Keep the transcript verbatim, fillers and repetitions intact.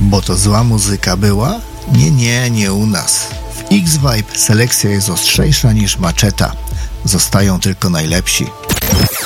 Bo to zła muzyka była? Nie, nie, nie u nas. W X-Vibe selekcja jest ostrzejsza niż maczeta. Zostają tylko najlepsi.